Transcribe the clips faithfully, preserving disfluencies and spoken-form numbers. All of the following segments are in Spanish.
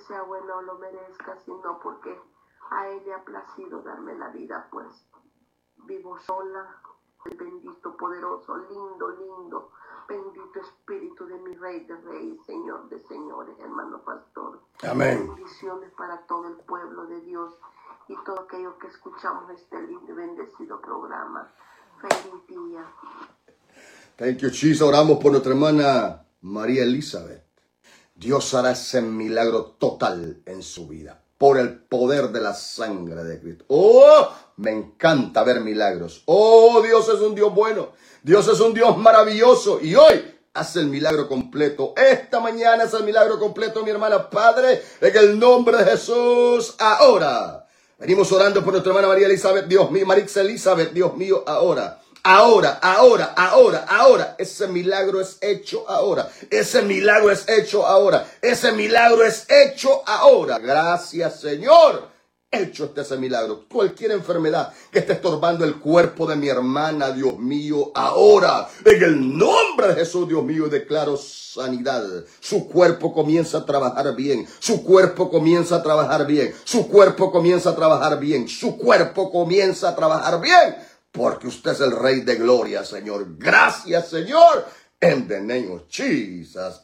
sea bueno o lo merezca, sino porque a Él le ha placido darme la vida, pues vivo sola. El bendito, poderoso, lindo, lindo, bendito Espíritu de mi Rey de Reyes, Señor de Señores, hermano pastor. Amén. Bendiciones para todo el pueblo de Dios y todo aquello que escuchamos este lindo y bendecido programa. Feliz día. Thank you, Jesus. Oramos por nuestra hermana María Elizabeth. Dios hará ese milagro total en su vida, por el poder de la sangre de Cristo. ¡Oh! Me encanta ver milagros. ¡Oh! Dios es un Dios bueno. Dios es un Dios maravilloso. Y hoy hace el milagro completo. Esta mañana es el milagro completo, mi hermana. Padre, en el nombre de Jesús, ahora. Venimos orando por nuestra hermana María Elizabeth. Dios mío, Marix Elizabeth, Dios mío, ahora. Ahora, ahora, ahora, ahora. Ese milagro es hecho ahora. Ese milagro es hecho ahora. Ese milagro es hecho ahora. Gracias, Señor. Hecho este ese milagro. Cualquier enfermedad que esté estorbando el cuerpo de mi hermana, Dios mío, ahora, en el nombre de Jesús, Dios mío, declaro sanidad. Su cuerpo comienza a trabajar bien. Su cuerpo comienza a trabajar bien. Su cuerpo comienza a trabajar bien. Su cuerpo comienza a trabajar bien. Porque usted es el Rey de Gloria, Señor. Gracias, Señor. En the name of Jesus.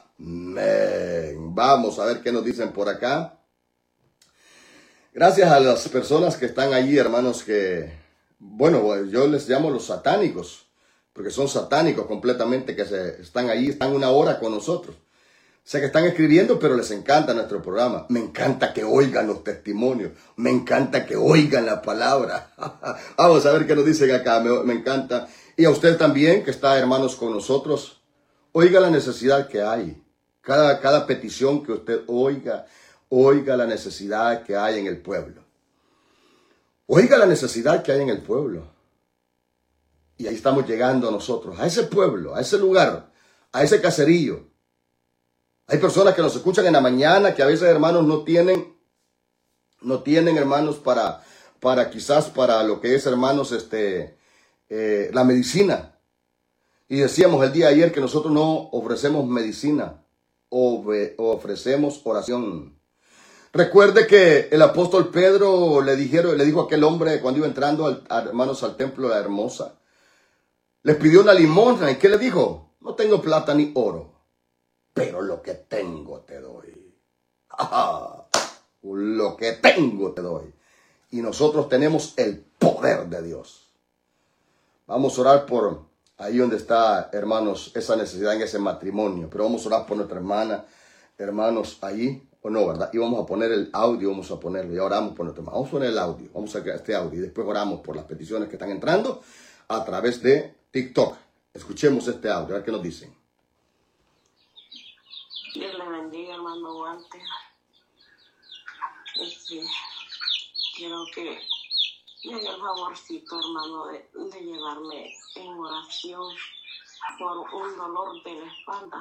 Amén. Vamos a ver qué nos dicen por acá. Gracias a las personas que están allí, hermanos, que, bueno, yo les llamo los satánicos, porque son satánicos completamente, que se, están allí, están una hora con nosotros. Sé que están escribiendo, pero les encanta nuestro programa. Me encanta que oigan los testimonios. Me encanta que oigan la palabra. Vamos a ver qué nos dicen acá. Me, me encanta. Y a usted también, que está, hermanos, con nosotros. Oiga la necesidad que hay. Cada, cada petición que usted oiga, oiga la necesidad que hay en el pueblo. Oiga la necesidad que hay en el pueblo. Y ahí estamos llegando nosotros, a ese pueblo, a ese lugar, a ese caserío. Hay personas que nos escuchan en la mañana, que a veces, hermanos, no tienen, no tienen, hermanos, para, para quizás para lo que es, hermanos, este, eh, la medicina. Y decíamos el día de ayer que nosotros no ofrecemos medicina, ofrecemos oración. Recuerde que el apóstol Pedro le dijeron, le dijo a aquel hombre cuando iba entrando, al, a, hermanos, al templo de la Hermosa, les pidió una limosna. ¿Y qué le dijo? No tengo plata ni oro, pero lo que tengo te doy. ¡Ajá! Lo que tengo te doy. Y nosotros tenemos el poder de Dios. Vamos a orar por ahí donde está, hermanos, esa necesidad en ese matrimonio. Pero vamos a orar por nuestra hermana, hermanos, ahí. O no, ¿verdad? Y vamos a poner el audio, vamos a ponerlo. Y oramos por nuestra hermana. Vamos a poner el audio. Vamos a crear este audio. Y después oramos por las peticiones que están entrando a través de TikTok. Escuchemos este audio, a ver qué nos dicen. Dios le bendiga, hermano Walter. Este, quiero que me haga el favorcito, hermano, de, de llevarme en oración por un dolor de la espalda.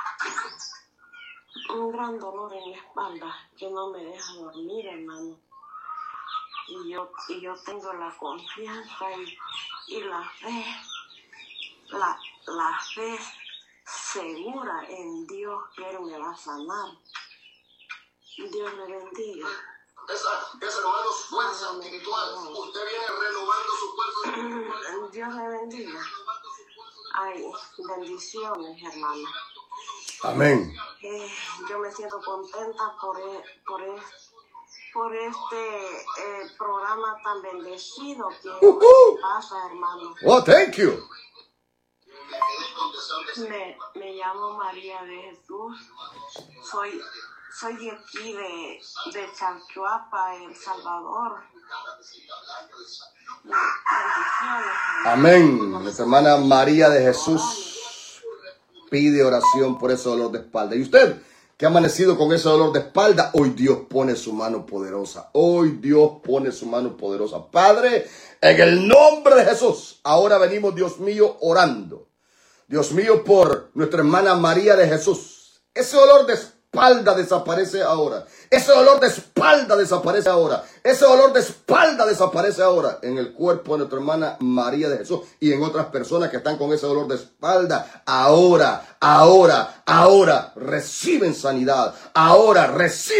Un gran dolor en la espalda que no me deja dormir, hermano. Y yo, y yo tengo la confianza y, y la fe, la, la fe segura en Dios que Él me va a sanar. Dios le bendiga. Esa, esa hermano, fuerza espiritual. Usted viene renovando su fuerza. Dios le bendiga. Ay, bendiciones, hermano. Amén. Eh, yo me siento contenta por, e, por, e, por este eh, programa tan bendecido que Uh-huh. pasa, hermano. Oh, thank you. Me, me llamo María de Jesús. Soy, soy de aquí, de, de Chalchuapa, El Salvador. Bendiciones. Amén. Nuestra hermana María de Jesús pide oración por ese dolor de espalda. Y usted que ha amanecido con ese dolor de espalda, hoy Dios pone su mano poderosa. Hoy Dios pone su mano poderosa. Padre, en el nombre de Jesús, ahora venimos, Dios mío, orando. Dios mío, por nuestra hermana María de Jesús. Ese dolor de espalda desaparece ahora. Ese dolor de espalda desaparece ahora. Ese dolor de espalda desaparece ahora en el cuerpo de nuestra hermana María de Jesús y en otras personas que están con ese dolor de espalda. Ahora, ahora, ahora reciben sanidad. Ahora reciben